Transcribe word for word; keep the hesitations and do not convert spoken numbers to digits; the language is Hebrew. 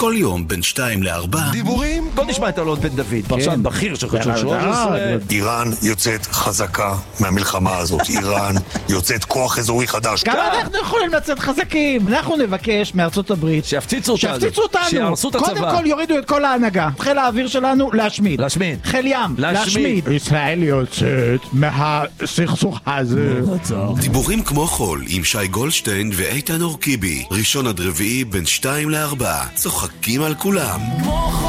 כל יום בין שתיים לארבע. דיבורים? בוא נשמע את אלון בן דוד, פרשן בכיר של חדשות שלוש עשרה. איראן יוצאת חזקה מהמלחמה הזאת. איראן יוצאת כוח אזורי חדש. גם אנחנו יכולים לצאת חזקים. אנחנו נבקש מארצות הברית שיפציצו אותנו. שיפציצו אותנו. שיהרסו את הצבא. קודם כל יורידו את כל ההנהגה. חיל האוויר שלנו להשמיד. להשמיד. חיל ים להשמיד. ישראל יוצאת מהסכסוך הזה. דיבורים כמו חול עם שי גולדשטיין ואיתן אורקיבי. ראשון עד רביעי בין שתיים לארבע. צוחקים על כולם.